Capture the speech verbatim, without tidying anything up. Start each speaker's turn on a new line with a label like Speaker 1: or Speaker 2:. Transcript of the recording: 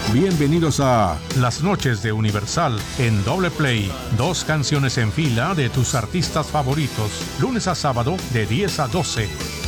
Speaker 1: Bienvenidos a Las Noches de Universal en Doble Play. Dos canciones en fila de tus artistas favoritos, lunes a sábado de diez a doce.